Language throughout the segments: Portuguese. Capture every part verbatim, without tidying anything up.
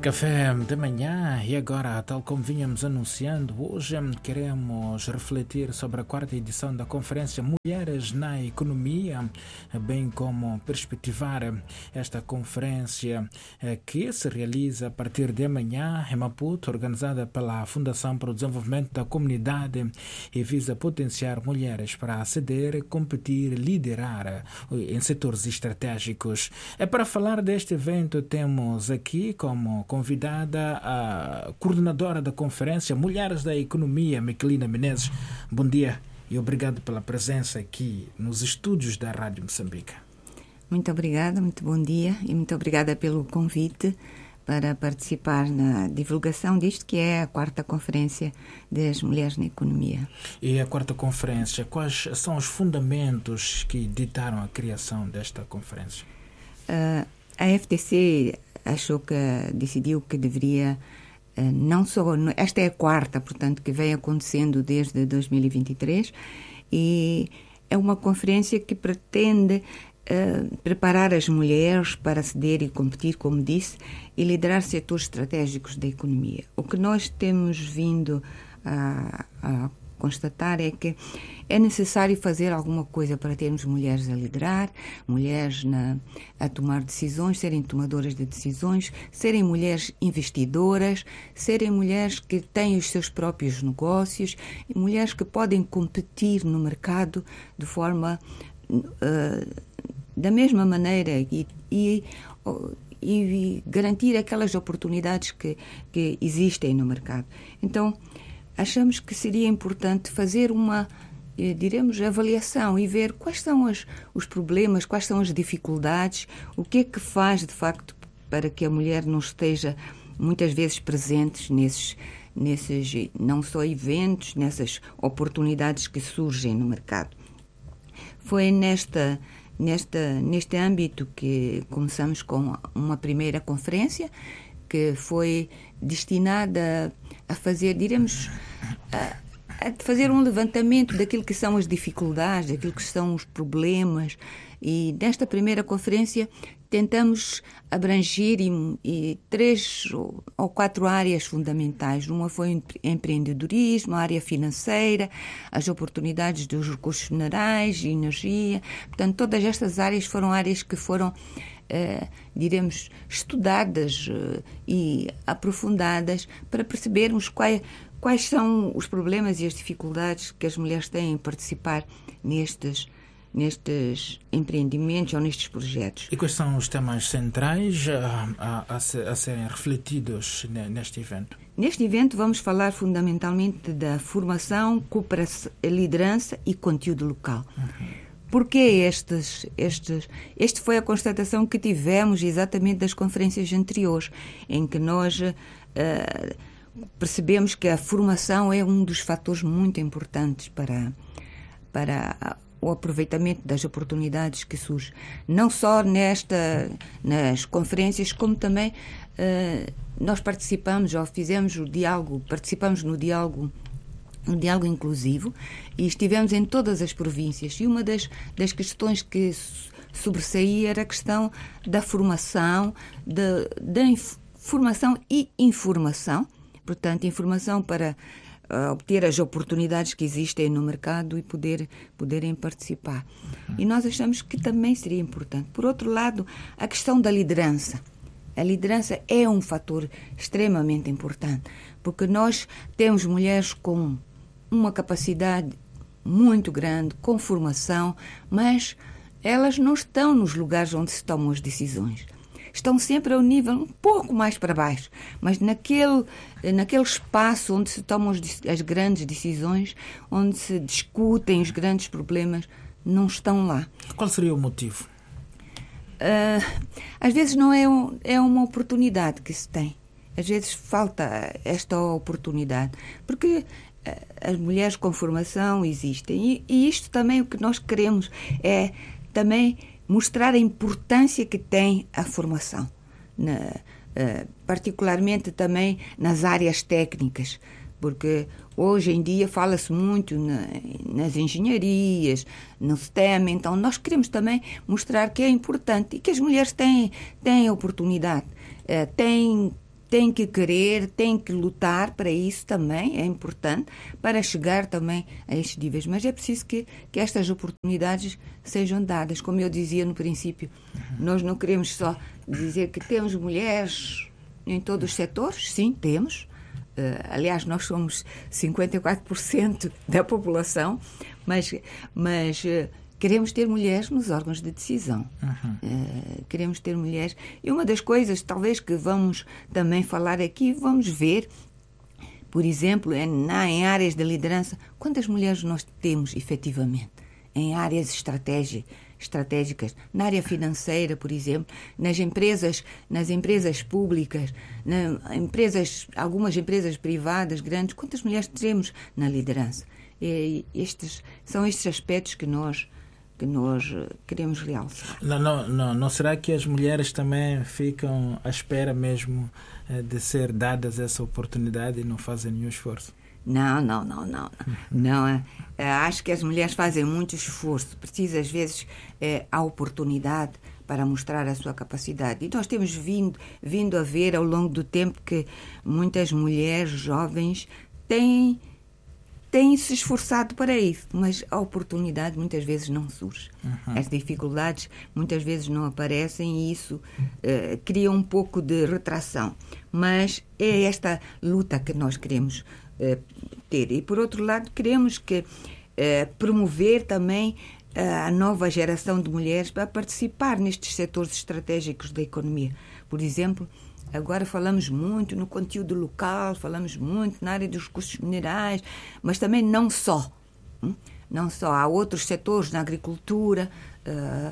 Café da manhã e agora, tal como vínhamos anunciando, hoje queremos refletir sobre a quarta edição da Conferência Mulheres na Economia, bem como perspectivar esta conferência que se realiza a partir de amanhã em Maputo, organizada pela Fundação para o Desenvolvimento da Comunidade e visa potenciar mulheres para aceder, competir, liderar em setores estratégicos. É para falar deste evento, temos aqui como convidada a coordenadora da conferência Mulheres da Economia, Miquelina Menezes. Bom dia e obrigado pela presença aqui nos estúdios da Rádio Moçambique. Muito obrigada, muito bom dia e muito obrigada pelo convite para participar na divulgação disto que é a quarta conferência das Mulheres na Economia. E a quarta conferência, quais são os fundamentos que ditaram a criação desta conferência? Uh, a F T C achou que, decidiu que deveria, não só, esta é a quarta, portanto, que vem acontecendo desde dois mil e vinte e três, e é uma conferência que pretende uh, preparar as mulheres para aceder e competir, como disse, e liderar setores estratégicos da economia. O que nós temos vindo a, a constatar é que é necessário fazer alguma coisa para termos mulheres a liderar, mulheres na, a tomar decisões, serem tomadoras de decisões, serem mulheres investidoras, serem mulheres que têm os seus próprios negócios, e mulheres que podem competir no mercado de forma uh, da mesma maneira e, e, e garantir aquelas oportunidades que, que existem no mercado. Então, achamos que seria importante fazer uma, eh, diremos, avaliação e ver quais são as, os problemas, quais são as dificuldades, o que é que faz, de facto, para que a mulher não esteja muitas vezes presente nesses, nesses não só eventos, nessas oportunidades que surgem no mercado. Foi nesta, nesta, neste âmbito que começamos com uma primeira conferência, que foi destinada a fazer, diremos, a, a fazer um levantamento daquilo que são as dificuldades, daquilo que são os problemas. E nesta primeira conferência tentamos abranger e, e três ou, ou quatro áreas fundamentais. Uma foi o empreendedorismo, a área financeira, as oportunidades dos recursos minerais e energia. Portanto, todas estas áreas foram áreas que foram Uh, diremos, estudadas uh, e aprofundadas para percebermos quais, quais são os problemas e as dificuldades que as mulheres têm em participar nestes, nestes empreendimentos ou nestes projetos. E quais são os temas centrais a, a, a, ser, a serem refletidos neste evento? Neste evento vamos falar fundamentalmente da formação, cooperação, liderança e conteúdo local. Uhum. Porque estes, estes, este foi a constatação que tivemos exatamente das conferências anteriores, em que nós uh, percebemos que a formação é um dos fatores muito importantes para, para o aproveitamento das oportunidades que surgem. Não só nesta, nas conferências, como também uh, nós participamos, ou fizemos o diálogo, participamos no diálogo um diálogo inclusivo e estivemos em todas as províncias e uma das, das questões que sobressaía era a questão da formação, da formação e informação, portanto, informação para uh, obter as oportunidades que existem no mercado e poder, poderem participar. Uhum. E nós achamos que também seria importante. Por outro lado, a questão da liderança. A liderança é um fator extremamente importante, porque nós temos mulheres com uma capacidade muito grande, com formação, mas elas não estão nos lugares onde se tomam as decisões. Estão sempre ao nível um pouco mais para baixo, mas naquele, naquele espaço onde se tomam as, as grandes decisões, onde se discutem os grandes problemas, não estão lá. Qual seria o motivo? Uh, às vezes não é, um, é uma oportunidade que se tem. Às vezes falta esta oportunidade, porque as mulheres com formação existem e, e isto também o que nós queremos é também mostrar a importância que tem a formação, na, uh, particularmente também nas áreas técnicas, porque hoje em dia fala-se muito na, nas engenharias, no S T E M, então nós queremos também mostrar que é importante e que as mulheres têm, têm oportunidade, uh, têm tem que querer, tem que lutar para isso também, é importante, para chegar também a estes níveis. Mas é preciso que, que estas oportunidades sejam dadas. Como eu dizia no princípio, nós não queremos só dizer que temos mulheres em todos os setores. Sim, temos. Uh, aliás, nós somos cinquenta e quatro por cento da população, mas... mas uh, queremos ter mulheres nos órgãos de decisão. Uhum. Uh, queremos ter mulheres. E uma das coisas, talvez, que vamos também falar aqui, vamos ver, por exemplo, em, na, em áreas de liderança, quantas mulheres nós temos, efetivamente, em áreas estratégia, estratégicas, na área financeira, por exemplo, nas empresas, nas empresas públicas, na, empresas, algumas empresas privadas grandes, quantas mulheres temos na liderança? E estes, são estes aspectos que nós que nós queremos realçar. Não, não, não, não será que as mulheres também ficam à espera mesmo de ser dadas essa oportunidade e não fazem nenhum esforço? Não, não, não, não. não é. Acho que as mulheres fazem muito esforço. Precisa, às vezes, é, a oportunidade para mostrar a sua capacidade. E nós temos vindo, vindo a ver ao longo do tempo que muitas mulheres jovens têm têm se esforçado para isso, mas a oportunidade muitas vezes não surge. Uhum. As dificuldades muitas vezes não aparecem e isso uh, cria um pouco de retração. Mas é esta luta que nós queremos uh, ter. E, por outro lado, queremos que, uh, promover também uh, a nova geração de mulheres para participar nestes setores estratégicos da economia. Por exemplo, agora falamos muito no conteúdo local, falamos muito na área dos recursos minerais, mas também não só. Não só. Há outros setores na agricultura, uh,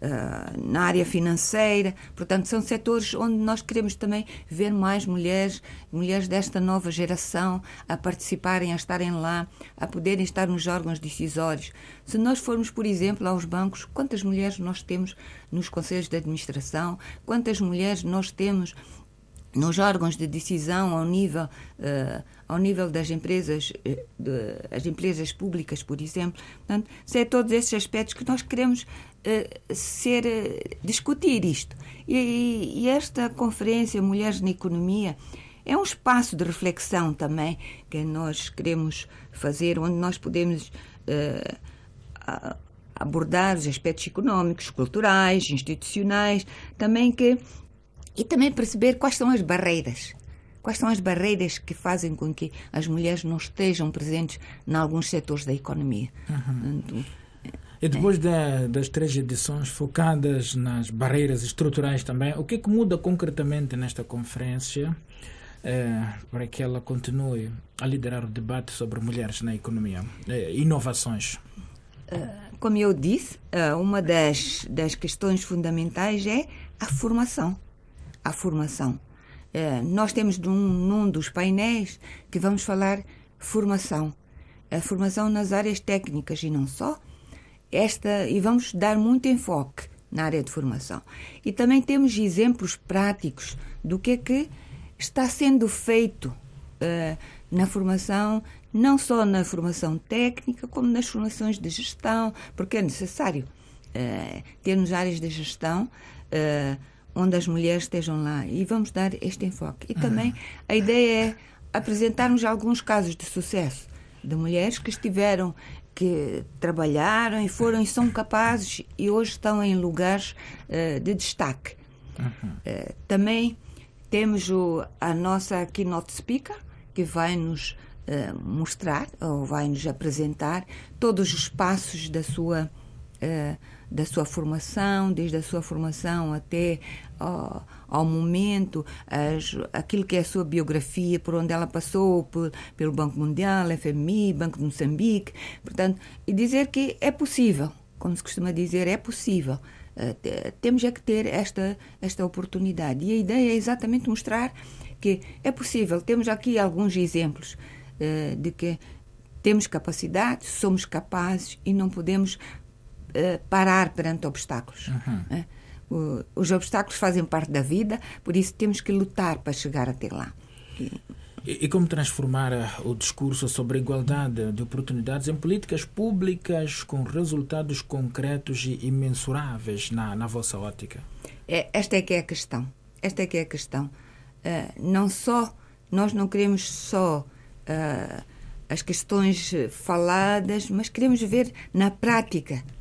uh, na área financeira. Portanto, são setores onde nós queremos também ver mais mulheres, mulheres desta nova geração a participarem, a estarem lá, a poderem estar nos órgãos decisórios. Se nós formos, por exemplo, aos bancos, quantas mulheres nós temos nos conselhos de administração, quantas mulheres nós temos nos órgãos de decisão ao nível, uh, ao nível das empresas, uh, de, as empresas públicas, por exemplo. Portanto, são todos esses aspectos que nós queremos uh, ser, uh, discutir isto. E, e esta conferência Mulheres na Economia é um espaço de reflexão também que nós queremos fazer, onde nós podemos uh, a, abordar os aspectos económicos, culturais, institucionais, também que e também perceber quais são as barreiras. Quais são as barreiras que fazem com que as mulheres não estejam presentes em alguns setores da economia. Uhum. Então, e depois é. da, das três edições focadas nas barreiras estruturais também, o que é que muda concretamente nesta conferência é, para que ela continue a liderar o debate sobre mulheres na economia? É, inovações. Uh, como eu disse, uh, uma das, das questões fundamentais é a formação. A formação. Uh, nós temos num, num dos painéis que vamos falar formação. A formação nas áreas técnicas e não só. Esta, e vamos dar muito enfoque na área de formação. E também temos exemplos práticos do que é que está sendo feito uh, na formação, não só na formação técnica, como nas formações de gestão, porque é necessário uh, termos áreas de gestão uh, onde as mulheres estejam lá, e vamos dar este enfoque. E também uhum. a ideia é apresentarmos alguns casos de sucesso de mulheres que estiveram, que trabalharam e foram e são capazes e hoje estão em lugares uh, de destaque. Uhum. Uh, também temos o, a nossa keynote speaker, que vai nos uh, mostrar, ou vai nos apresentar todos os passos da sua uh, da sua formação, desde a sua formação até ao, ao momento, as, aquilo que é a sua biografia, por onde ela passou, por, pelo Banco Mundial, F M I, Banco de Moçambique, portanto, e dizer que é possível, como se costuma dizer, é possível. Uh, temos é que ter esta, esta oportunidade. E a ideia é exatamente mostrar que é possível. Temos aqui alguns exemplos uh, de que temos capacidade, somos capazes e não podemos Uh, parar perante obstáculos. Uhum. Uh, o, os obstáculos fazem parte da vida, por isso temos que lutar para chegar até lá. E, e, e como transformar o discurso sobre a igualdade de oportunidades em políticas públicas com resultados concretos e imensuráveis na, na vossa ótica? É, esta é que é a questão. Esta é que é a questão. não só, nós não queremos só uh, as questões faladas, mas queremos ver na prática